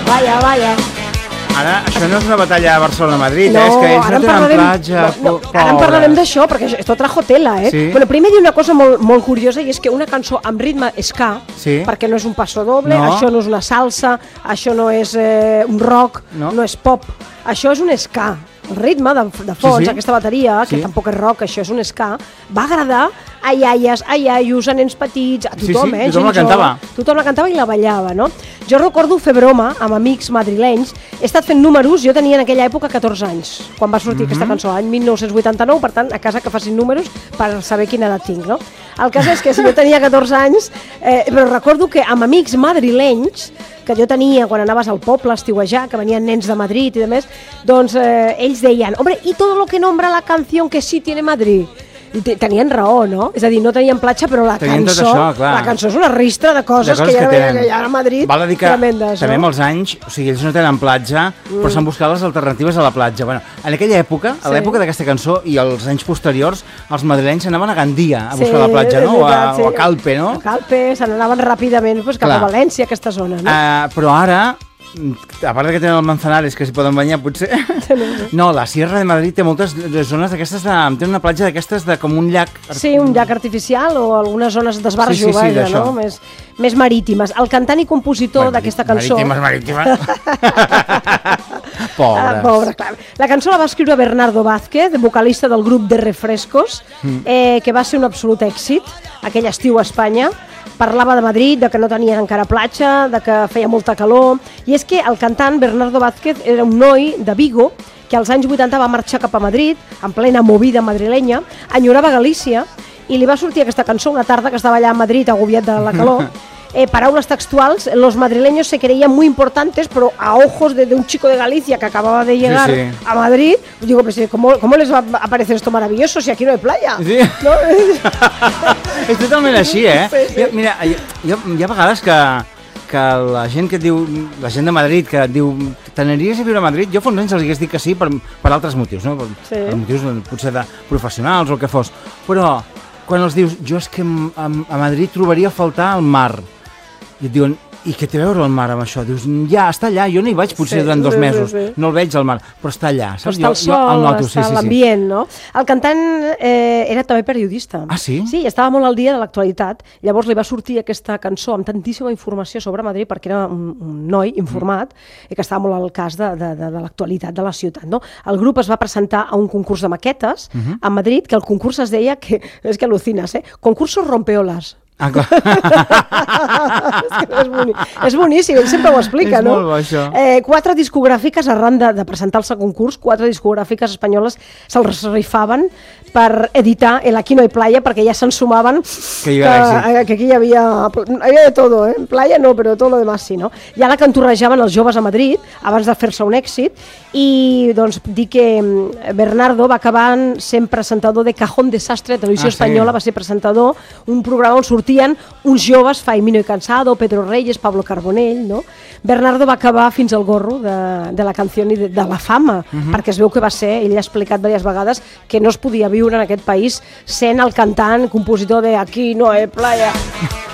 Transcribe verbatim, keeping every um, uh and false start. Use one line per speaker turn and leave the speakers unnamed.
vaya, vaya.
Ara, això no és una batalla a Barcelona-Madrid,
no,
eh? És que ells
ara
no tenen
parlarem,
platja,
no, no, ara en parlarem d'això, perquè esto trajo tela, eh?
Sí.
Bueno, primer dir una cosa molt, molt curiosa, i és que una cançó amb ritme ska,
sí.
perquè no és un passo doble,
no.
això no és una salsa, això no és eh, un rock, no. no és pop, això és un ska. El ritme de, de fons, sí, sí. aquesta bateria, que sí. tampoc és rock, això és un ska, va agradar a iaies, a iaios, a nens petits, a tothom,
sí, sí.
eh?
Tothom la cantava.
Tothom la cantava i la ballava, no? Jo recordo fer broma amb amics madrilenys, he estat fent números, jo tenia en aquella època catorze anys, quan va sortir mm-hmm. aquesta cançó, any mil nou-cents vuitanta-nou, per tant, a casa que facin números per saber quina edat tinc, no? El cas és que si jo tenia catorze anys, eh, però recordo que amb amics madrilenys, que jo tenia quan anaves al poble a estiuejar, que venien nens de Madrid i demés, doncs eh, ells deien, hombre, i tot lo que nombra la canción que sí tiene Madrid. I tenien raó, no? És a dir, no tenien platja, però la
tenien
cançó
això, la
cançó és una ristra de coses, de coses que, hi ha, que hi ha a Madrid
val a dir que
tremendes.
També
no?
amb els anys, o sigui, ells no tenen platja, mm. però s'han buscat les alternatives a la platja. Bueno, en aquella època, a sí. l'època d'aquesta cançó i els anys posteriors, els madrilenys anaven a Gandia a buscar sí, la platja, no? O a, sí. o a Calpe, no?
A Calpe, se n'anaven ràpidament pues, cap Clar. a València, aquesta zona, no?
Uh, però ara, a part que tenen el Manzanares, que s'hi poden banyar, potser... No, la Sierra de Madrid té moltes zones d'aquestes, de... té una platja d'aquestes de com un llac...
Sí, un llac artificial o algunes zones d'esbarjo,
sí, sí, sí,
vaja, no? Més, més marítimes. El cantant i compositor bueno, d'aquesta cançó...
Marítimes, marítimes... Pobres.
Ah, pobre, clar. La cançó la va escriure Bernardo Vázquez, vocalista del grup de Refrescos, mm. eh, que va ser un absolut èxit aquell estiu a Espanya. Parlava de Madrid, de que no tenien encara platja, de que feia molta calor, i és que el cantant Bernardo Vázquez era un noi de Vigo que als anys vuitanta va marxar cap a Madrid, en plena movida madrilenya, enyorava Galícia, i li va sortir aquesta cançó una tarda que estava allà a Madrid agobiat de la calor. Eh, paraules textuals, los madrileños se creían muy importantes, pero a ojos de, de un chico de Galicia que acababa de llegar sí, sí. a Madrid, digo, pues, ¿cómo, ¿cómo les va a parecer esto maravilloso si aquí no hay playa?
Sí.
No?
És totalment així, eh?
Sí, sí.
Mira, hi, hi, ha, hi ha vegades que, que la gent que diu, la gent de Madrid que diu, t'aniries a viure a Madrid? Jo fa uns anys els hagués dit que sí per, per altres motius, no? Per, sí. per motius potser de professionals o el que fos, però quan els dius, jo és que a, a Madrid trobaria a faltar el mar, i et diuen, i què té a veure el mar amb això? Dius, ja, està allà, jo no hi vaig potser sí, durant dos sí, mesos, sí, sí. no el veig al mar, però està allà, saps?
Però està el sol, jo, el noto, està sí, sí, l'ambient, sí. no? El cantant eh, era també periodista.
Ah, sí?
Sí, estava molt al dia de l'actualitat, llavors li va sortir aquesta cançó amb tantíssima informació sobre Madrid, perquè era un, un noi informat, mm. i que estava molt al cas de, de, de, de l'actualitat de la ciutat, no? El grup es va presentar a un concurs de maquetes mm-hmm. a Madrid, que el concurs es deia, que és que al·lucines, eh? Concursos rompeolas.
Ah, clar.
és, que és, boni... és boníssim, ell sempre ho explica,
és
no?
És molt bo, això.
Eh, quatre discogràfiques, arran de, de presentar-se al concurs, quatre discogràfiques espanyoles se'ls rifaven per editar El Aquí no hay playa, perquè ja se'n sumaven
que, que,
que aquí hi havia, hi havia de todo, eh? Playa no, però tot lo demás sí, no? Ja la cantorrejaven els joves a Madrid, abans de fer-se un èxit, i doncs dir que Bernardo va acabar sent presentador de Cajón Desastre, Televisió ah, Espanyola, sí. va ser presentador, un programa on sortien uns joves, Faimino y Cansado, Pedro Reyes, Pablo Carbonell, no? Bernardo va acabar fins al gorro de, de la canció i de, de la fama, uh-huh. perquè es veu que va ser, ell ha explicat diverses vegades, que no es podia viure en aquest país sent el cantant, compositor de Aquí no hay playa.